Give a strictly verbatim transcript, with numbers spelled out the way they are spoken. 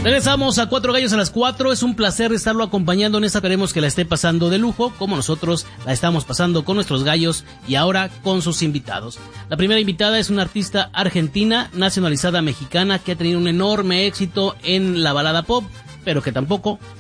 Regresamos a Cuatro Gallos a las cuatro. Es un placer estarlo acompañando en esta. Esperemos que la esté pasando de lujo, como nosotros la estamos pasando con nuestros gallos y ahora con sus invitados. La primera invitada es una artista argentina, nacionalizada mexicana, que ha tenido un enorme éxito en la balada pop, pero que tampoco